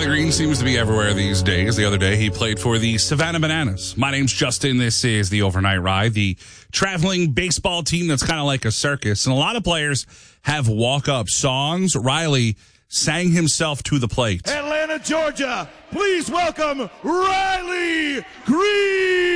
Green seems to be everywhere these days. The other day, he played for the Savannah Bananas. My name's Justin. This is the Overnight Ride, the traveling baseball team that's kind of like a circus. And a lot of players have walk-up songs. Riley sang himself to the plate. Atlanta, Georgia, please welcome Riley Green.